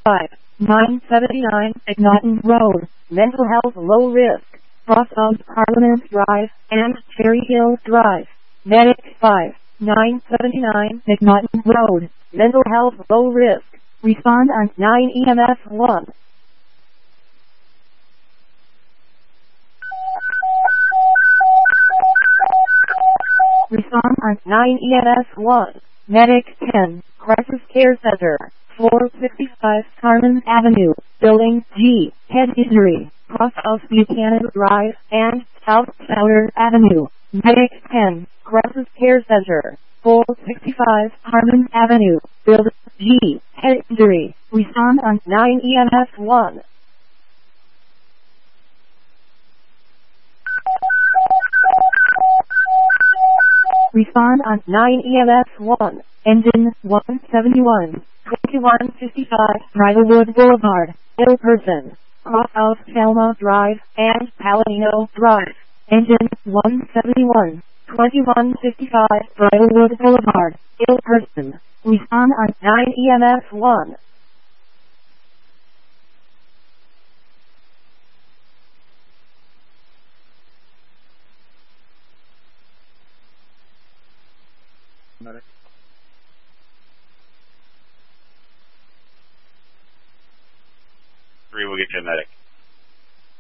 5, 979 McNaughton Road, Mental Health Low Risk, cross of Parliament Drive and Cherry Hill Drive. Medic 5, 979 McNaughton Road, Mental Health Low Risk. Respond on 9 EMS 1. Respond on 9 EMS 1. Medic 10, Crisis Care Center, 465 Carmen Avenue, Building G, Head Injury, cross of Buchanan Drive and South Powder Avenue. Medic 10, Crisis Care Center, 465 Carmen Avenue, Building G, Head Injury. Respond on 9 EMS 1. Respond on 9 EMS 1. Engine 171, 2155 Bridlewood Boulevard, ill person, cross of Selma Drive and Palomino Drive. Engine 171, 2155 Bridlewood Boulevard, ill person. Respond on 9 EMS 1. Medic. 3 will get you a medic.